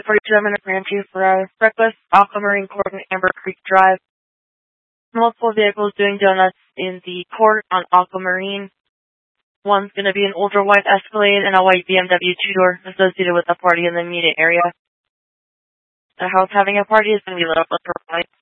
42, I'm in a Grand Chief for Reckless, Aquamarine Court, and Amber Creek Drive. Multiple vehicles doing donuts in the court on Aquamarine. One's going to be an older white Escalade and a white BMW two-door associated with a party in the immediate area. The house having a party is going to be lit up with purple lights.